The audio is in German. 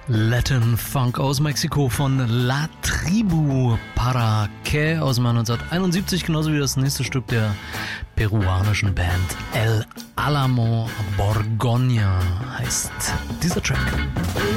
Latin Funk aus Mexiko von La Tribu Para Que aus dem Jahr 1971, genauso wie das nächste Stück der peruanischen Band El Álamo Borgoña heißt dieser Track.